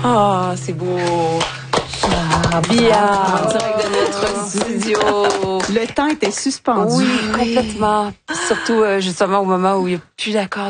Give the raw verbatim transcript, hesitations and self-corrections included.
Oh, c'est beau. Ah, bien, en direct de notre studio. Le temps était suspendu. Oui, complètement. Surtout, euh, justement, au moment où il n'y a plus d'accord